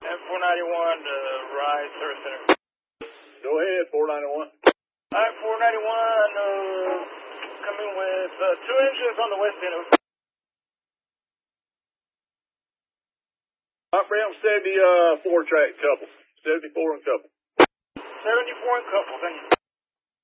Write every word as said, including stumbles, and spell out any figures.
four ninety-one to Rise Service Center. Go ahead, four ninety-one. Alright, four ninety-one, uh, coming with uh, two engines on the west end. I'm from seventy-four track couple. seventy-four and couple. seventy-four and couple, thank you.